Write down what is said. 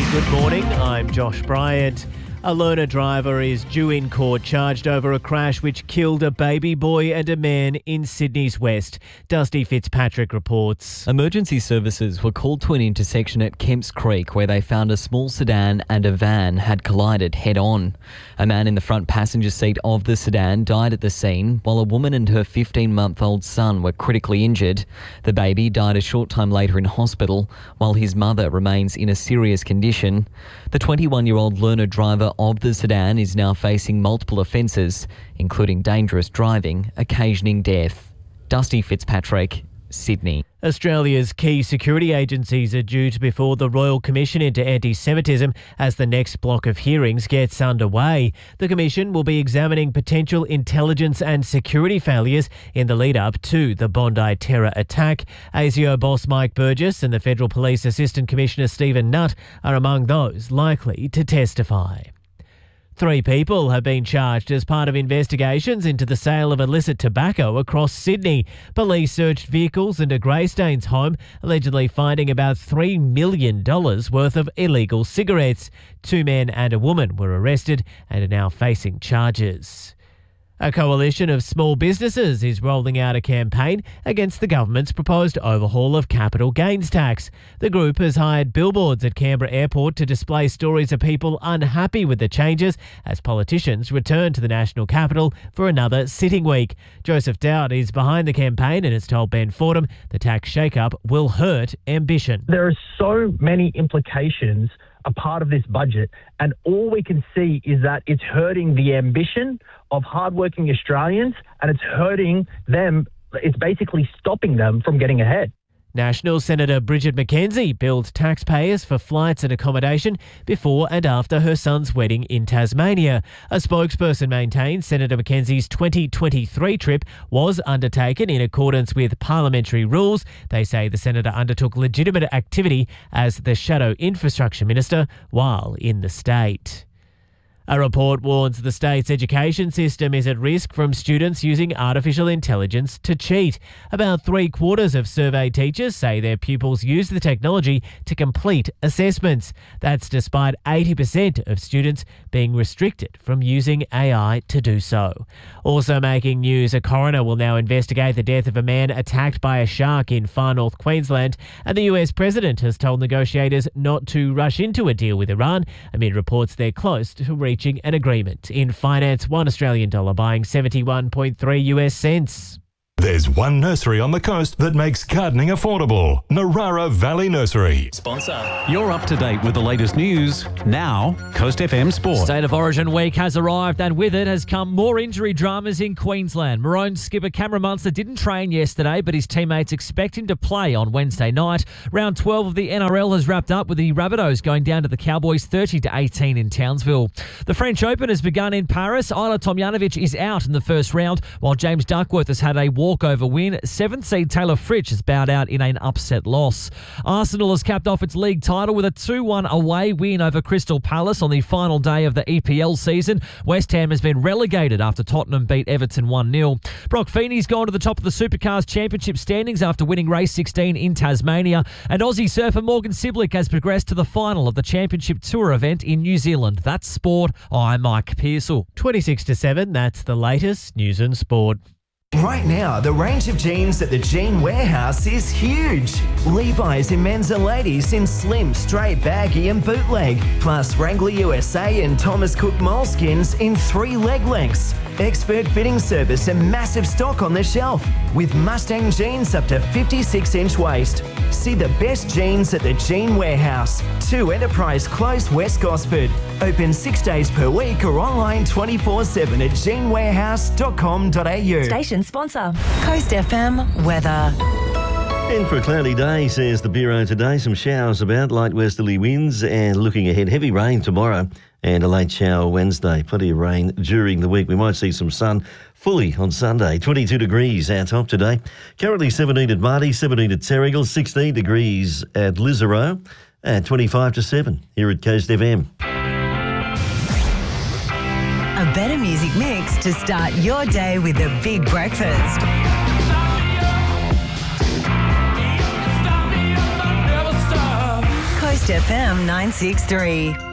Good morning, I'm Josh Bryant. A learner driver is due in court charged over a crash which killed a baby boy and a man in Sydney's west. Dusty Fitzpatrick reports. Emergency services were called to an intersection at Kemps Creek where they found a small sedan and a van had collided head-on. A man in the front passenger seat of the sedan died at the scene, while a woman and her 15-month-old son were critically injured. The baby died a short time later in hospital, while his mother remains in a serious condition. The 21-year-old learner driver of the sedan is now facing multiple offences, including dangerous driving, occasioning death. Dusty Fitzpatrick, Sydney. Australia's key security agencies are due to before the Royal Commission into Anti-Semitism as the next block of hearings gets underway. The Commission will be examining potential intelligence and security failures in the lead-up to the Bondi terror attack. ASIO boss Mike Burgess and the Federal Police Assistant Commissioner Stephen Nutt are among those likely to testify. 3 people have been charged as part of investigations into the sale of illicit tobacco across Sydney. Police searched vehicles and a Greystanes home, allegedly finding about $3 million worth of illegal cigarettes. 2 men and a woman were arrested and are now facing charges. A coalition of small businesses is rolling out a campaign against the government's proposed overhaul of capital gains tax. The group has hired billboards at Canberra Airport to display stories of people unhappy with the changes as politicians return to the national capital for another sitting week. Joseph Dowd is behind the campaign and has told Ben Fordham the tax shake-up will hurt ambition. There are so many implications a part of this budget, and all we can see is that it's hurting the ambition of hardworking Australians, and it's hurting them. It's basically stopping them from getting ahead. National Senator Bridget McKenzie billed taxpayers for flights and accommodation before and after her son's wedding in Tasmania. A spokesperson maintains Senator McKenzie's 2023 trip was undertaken in accordance with parliamentary rules. They say the senator undertook legitimate activity as the shadow infrastructure minister while in the state. A report warns the state's education system is at risk from students using artificial intelligence to cheat. About 3/4 of surveyed teachers say their pupils use the technology to complete assessments. That's despite 80% of students being restricted from using AI to do so. Also making news, a coroner will now investigate the death of a man attacked by a shark in far north Queensland, and the US president has told negotiators not to rush into a deal with Iran amid reports they're close to reaching an agreement. In finance, $1 Australian buying 71.3 US cents. There's one nursery on the coast that makes gardening affordable. Narara Valley Nursery. Sponsor. You're up to date with the latest news. Now, Coast FM Sport. State of Origin week has arrived, and with it has come more injury dramas in Queensland. Maroons skipper Cameron Munster didn't train yesterday, but his teammates expect him to play on Wednesday night. Round 12 of the NRL has wrapped up with the Rabbitohs going down to the Cowboys 30-18 in Townsville. The French Open has begun in Paris. Ajla Tomljanovic is out in the first round, while James Duckworth has had a walkover win. 7th seed Taylor Fritsch has bowed out in an upset loss. Arsenal has capped off its league title with a 2-1 away win over Crystal Palace on the final day of the EPL season. West Ham has been relegated after Tottenham beat Everton 1-0. Brock Feeney's gone to the top of the Supercars Championship standings after winning race 16 in Tasmania. And Aussie surfer Morgan Siblick has progressed to the final of the Championship Tour event in New Zealand. That's sport. I'm Mike Pearsall. 26-7, that's the latest news and sport. Right now, the range of jeans at the Jean Warehouse is huge. Levi's in men's and ladies in slim, straight, baggy and bootleg. Plus Wrangler USA and Thomas Cook moleskins in 3 leg lengths. Expert fitting service and massive stock on the shelf. With Mustang jeans up to 56-inch waist. See the best jeans at the Jean Warehouse. 2 Enterprise Close, West Gosford. Open 6 days per week or online 24/7 at jeanwarehouse.com.au. Station sponsor, Coast FM weather. In for a cloudy day, says the Bureau today. Some showers about, light westerly winds, and looking ahead, heavy rain tomorrow and a late shower Wednesday. Plenty of rain during the week. We might see some sun fully on Sunday. 22 degrees our top today. Currently 17 at Marty, 17 at Terrigal, 16 degrees at Lisarow, and 25-7 here at Coast FM. A better music mix to start your day with a big breakfast. Coast Coast FM 963.